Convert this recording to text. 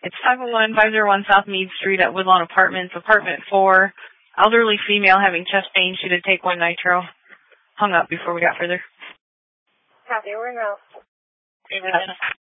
It's 501-501 South Meade Street at Woodlawn Apartments, apartment 4. Elderly female having chest pain. She did take 1 nitro. Hung up before we got further. Copy, we're out.